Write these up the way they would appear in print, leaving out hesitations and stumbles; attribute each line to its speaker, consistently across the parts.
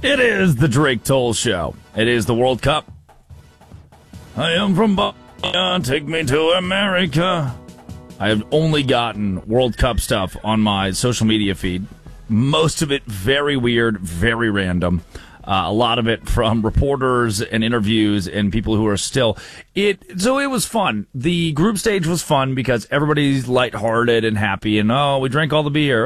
Speaker 1: It is the Drake Toll Show. It is the World Cup. I am from Bosnia. Take me to America. I have only gotten World Cup stuff on my social media feed. Most of it very weird, very random. A lot of it from reporters and interviews and people who are still so it was fun. The group stage was fun because everybody's lighthearted and happy and we drank all the beer.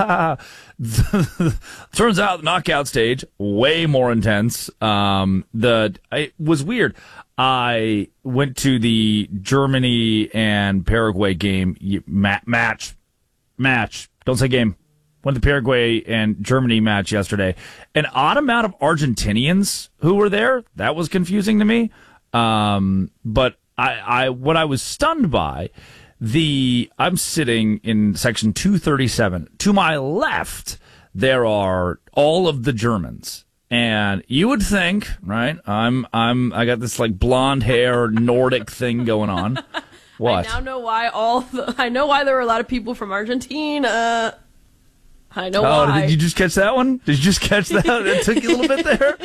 Speaker 1: Turns out the knockout stage way more intense. It was weird. I went to the Germany and Paraguay game match. Don't say game. Went to the Paraguay and Germany match yesterday. An odd amount of Argentinians who were there. That was confusing to me. But what I was stunned by, I'm sitting in section 237. To my left, there are all of the Germans. And you would think, right? I got this like blonde hair Nordic thing going on. What?
Speaker 2: I now know why I know why there were a lot of people from Argentina. I know why.
Speaker 1: Did you just catch that one? Did you just catch that? It took you a little bit there.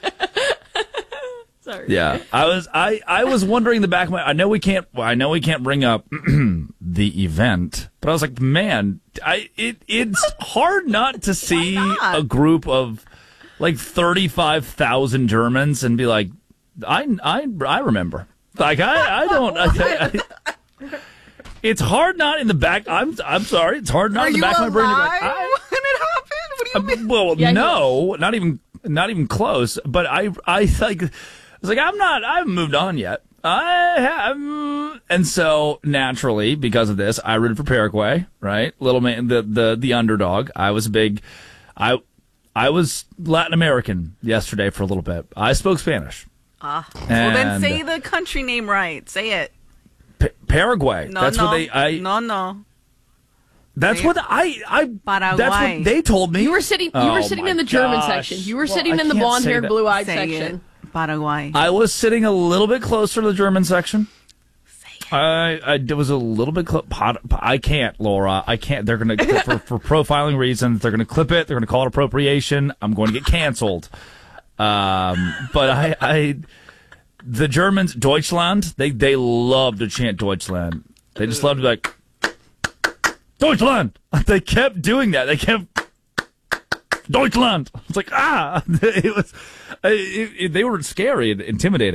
Speaker 2: Sorry.
Speaker 1: Yeah, I was wondering in the back of my. I know we can't bring up the event, but I was like, man, it's hard not to see a group of like 35,000 Germans and be like, I remember. Like I don't. It's hard not in the back. I'm sorry. It's hard not in the back of my brain.
Speaker 3: When it happened? What do you mean?
Speaker 1: Well, yeah, no, not even close. But I was like, I haven't moved on yet. I have, and so naturally, because of this, I rooted for Paraguay. Right, little man, the underdog. I was I was Latin American yesterday for a little bit. I spoke Spanish.
Speaker 3: Well, then say the country name right. Say it.
Speaker 1: Paraguay.
Speaker 3: No.
Speaker 1: That's what they. That's what that's what they told me.
Speaker 2: You were sitting in the German section. You were sitting in the blonde-haired, blue-eyed section.
Speaker 3: Paraguay.
Speaker 1: I was sitting a little bit closer to the German section. I was a little bit close. I can't, Laura. I can't. They're going to for profiling reasons. They're going to clip it. They're going to call it appropriation. I'm going to get canceled. But the Germans, Deutschland, they love to chant Deutschland. They just love to be like, Deutschland! They kept doing that. They kept, Deutschland! It's like, it was, they were scary and intimidating.